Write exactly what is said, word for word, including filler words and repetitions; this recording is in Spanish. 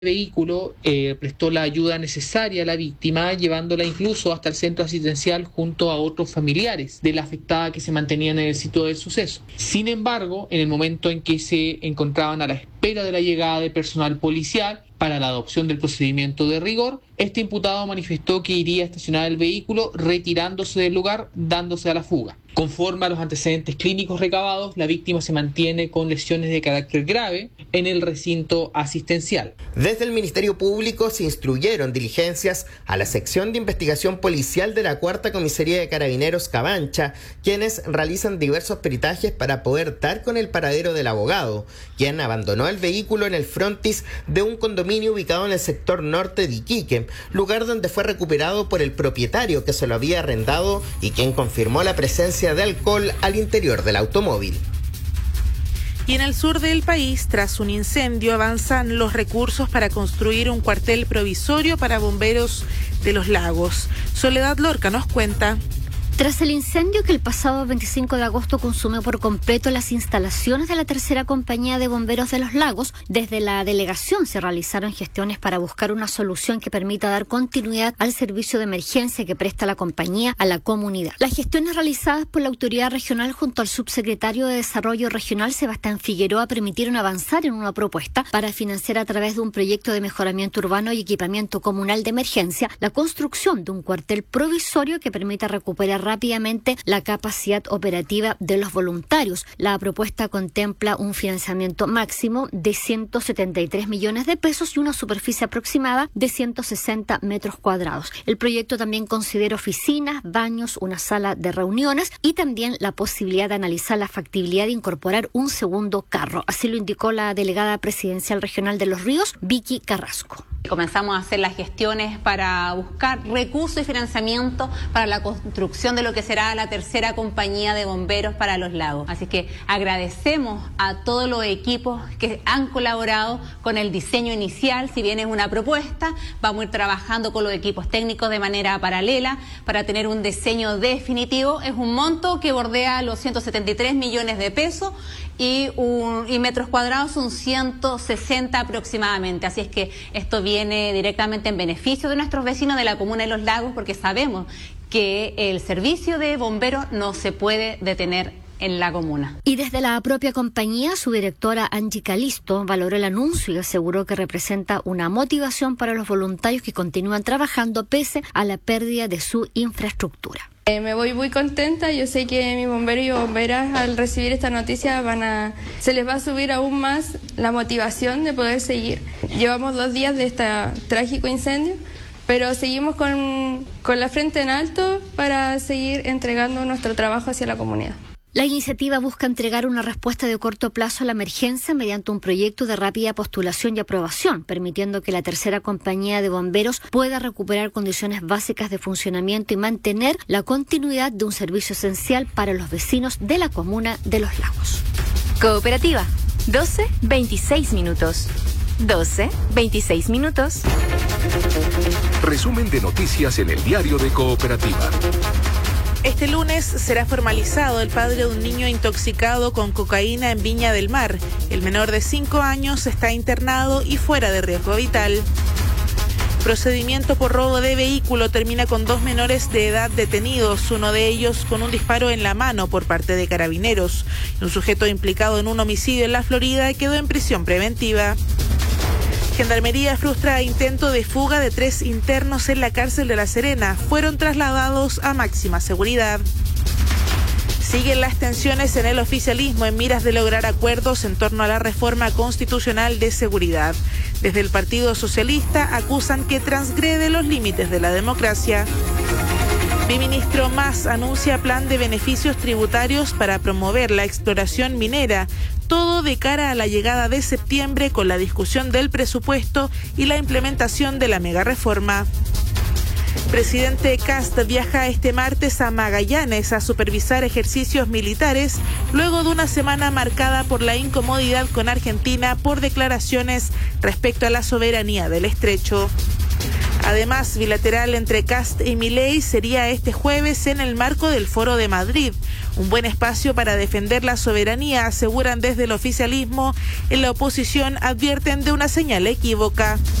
vehículo eh, prestó la ayuda necesaria a la víctima, llevándola incluso hasta el centro asistencial junto a otros familiares de la afectada que se mantenían en el sitio del suceso. Sin embargo, en el momento en que se encontraban a la espera de la llegada de personal policial para la adopción del procedimiento de rigor, este imputado manifestó que iría a estacionar el vehículo retirándose del lugar, dándose a la fuga. Conforme a los antecedentes clínicos recabados, la víctima se mantiene con lesiones de carácter grave en el recinto asistencial. Desde el Ministerio Público se instruyeron diligencias a la sección de investigación policial de la Cuarta Comisaría de Carabineros Cabancha, quienes realizan diversos peritajes para poder dar con el paradero del abogado, quien abandonó el vehículo en el frontis de un condominio ubicado en el sector norte de Iquique, lugar donde fue recuperado por el propietario que se lo había arrendado y quien confirmó la presencia de alcohol al interior del automóvil. Y en el sur del país, tras un incendio, avanzan los recursos para construir un cuartel provisorio para bomberos de los lagos. Soledad Lorca nos cuenta. Tras el incendio que el pasado veinticinco de agosto consumió por completo las instalaciones de la tercera compañía de bomberos de los lagos, desde la delegación se realizaron gestiones para buscar una solución que permita dar continuidad al servicio de emergencia que presta la compañía a la comunidad. Las gestiones realizadas por la autoridad regional junto al subsecretario de Desarrollo Regional Sebastián Figueroa permitieron avanzar en una propuesta para financiar a través de un proyecto de mejoramiento urbano y equipamiento comunal de emergencia la construcción de un cuartel provisorio que permita recuperar rápidamente la capacidad operativa de los voluntarios. La propuesta contempla un financiamiento máximo de ciento setenta y tres millones de pesos y una superficie aproximada de ciento sesenta metros cuadrados. El proyecto también considera oficinas, baños, una sala de reuniones y también la posibilidad de analizar la factibilidad de incorporar un segundo carro. Así lo indicó la delegada presidencial regional de Los Ríos, Vicky Carrasco. Comenzamos a hacer las gestiones para buscar recursos y financiamiento para la construcción de lo que será la tercera compañía de bomberos para los lagos. Así que agradecemos a todos los equipos que han colaborado con el diseño inicial. Si bien es una propuesta, vamos a ir trabajando con los equipos técnicos de manera paralela para tener un diseño definitivo. Es un monto que bordea los ciento setenta y tres millones de pesos y, un, y metros cuadrados son ciento sesenta aproximadamente. Así es que esto viene directamente en beneficio de nuestros vecinos de la comuna de Los Lagos, porque sabemos que el servicio de bomberos no se puede detener en la comuna. Y desde la propia compañía, su directora Angie Calisto valoró el anuncio y aseguró que representa una motivación para los voluntarios que continúan trabajando pese a la pérdida de su infraestructura. Eh, me voy muy contenta. Yo sé que mis bomberos y bomberas al recibir esta noticia van a, se les va a subir aún más la motivación de poder seguir. Llevamos dos días de este trágico incendio, pero seguimos con, con la frente en alto para seguir entregando nuestro trabajo hacia la comunidad. La iniciativa busca entregar una respuesta de corto plazo a la emergencia mediante un proyecto de rápida postulación y aprobación, permitiendo que la tercera compañía de bomberos pueda recuperar condiciones básicas de funcionamiento y mantener la continuidad de un servicio esencial para los vecinos de la comuna de Los Lagos. Cooperativa, doce veintiséis minutos. doce veintiséis minutos. Resumen de noticias en el diario de Cooperativa. Este lunes será formalizado el padre de un niño intoxicado con cocaína en Viña del Mar. El menor de cinco años está internado y fuera de riesgo vital. Procedimiento por robo de vehículo termina con dos menores de edad detenidos, uno de ellos con un disparo en la mano por parte de Carabineros. Un sujeto implicado en un homicidio en la Florida quedó en prisión preventiva. Gendarmería frustra intento de fuga de tres internos en la cárcel de La Serena. Fueron trasladados a máxima seguridad. Siguen las tensiones en el oficialismo en miras de lograr acuerdos en torno a la reforma constitucional de seguridad. Desde el Partido Socialista acusan que transgrede los límites de la democracia. Biministro Mas anuncia plan de beneficios tributarios para promover la exploración minera. Todo de cara a la llegada de septiembre con la discusión del presupuesto y la implementación de la megareforma. Presidente Kast viaja este martes a Magallanes a supervisar ejercicios militares luego de una semana marcada por la incomodidad con Argentina por declaraciones respecto a la soberanía del estrecho. Además, bilateral entre Kast y Milei sería este jueves en el marco del Foro de Madrid. Un buen espacio para defender la soberanía, aseguran desde el oficialismo. En la oposición advierten de una señal equívoca.